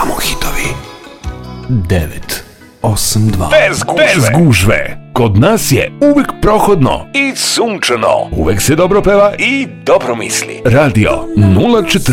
Samo hitovi. 982. Bez gužve. Kod nas je uvek prohodno i sunčano. Uvek se dobro peva i dobro misli. Radio 014